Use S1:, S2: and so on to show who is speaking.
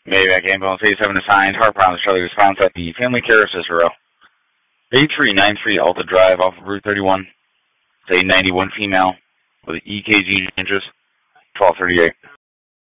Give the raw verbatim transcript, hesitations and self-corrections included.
S1: Maybach ambulance eighty-seven assigned. Harper on the Charlie response at the Family Care of Cicero. eighty-three ninety-three Alta Drive off of Route thirty-one. It's a ninety-one female with an E K G interest. twelve thirty-eight.